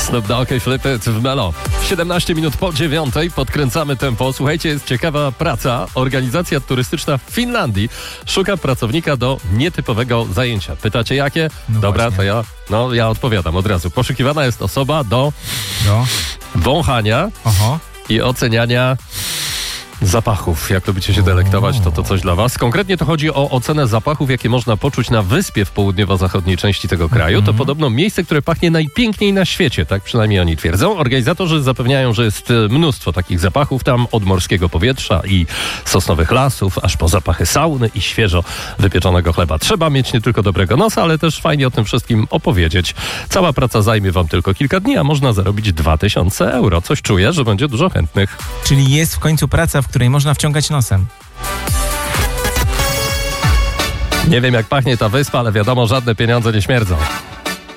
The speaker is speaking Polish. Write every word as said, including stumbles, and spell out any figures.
Snoop Dogg i Flip It w Melo. siedemnaście minut po dziewiątej podkręcamy tempo. Słuchajcie, jest ciekawa praca. Organizacja turystyczna w Finlandii szuka pracownika do nietypowego zajęcia. Pytacie jakie? No Dobra, właśnie. to ja, no, ja odpowiadam od razu. Poszukiwana jest osoba do Do? wąchania Oho. i oceniania zapachów. Jak lubicie się delektować, to to coś dla was. Konkretnie to chodzi o ocenę zapachów, jakie można poczuć na wyspie w południowo-zachodniej części tego kraju. To podobno miejsce, które pachnie najpiękniej na świecie, tak przynajmniej oni twierdzą. Organizatorzy zapewniają, że jest mnóstwo takich zapachów tam, od morskiego powietrza i sosnowych lasów, aż po zapachy sauny i świeżo wypieczonego chleba. Trzeba mieć nie tylko dobrego nosa, ale też fajnie o tym wszystkim opowiedzieć. Cała praca zajmie wam tylko kilka dni, a można zarobić dwa tysiące euro. Coś czuję, że będzie dużo chętnych. Czyli jest w końcu praca, w której można wciągać nosem. Nie wiem jak pachnie ta wyspa, ale wiadomo, żadne pieniądze nie śmierdzą.